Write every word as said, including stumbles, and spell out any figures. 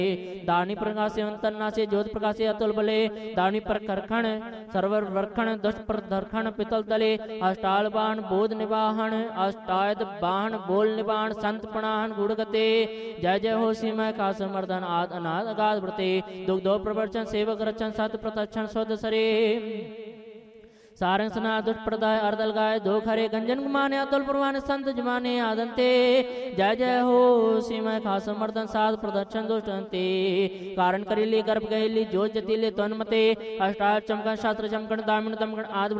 दानी प्रकाशे अंतरनाशे ज्योत प्रकाशे अतुल बले दानी प्रकरखण सर्वर वर्खण दुष्ट प्रदर्खण पितल तले अष्टाल बाण बोध निवाहन अष्टायत बाण बोल निवाण संत प्रणाहन गुणगते जय जय हो सीमा का समर्दन आद अनाद अगाध व्रते दुग्धो प्रवर्चन सेवक रचन सत प्रतक्षण शुद्ध सरे सारंग सना दुष्प्रदाय अर्दल गाय दो खरे गंजन गुमाने अतुल प्रवान संत जमाने आदंते जय जय हो सीमा खास मर्दन साध प्रदर्शन दुष्टंते कारण करीली गर्भ गैली जो जतीले तन्मते अष्टार चमकन शास्त्र चमकन दामिन तमकन आदि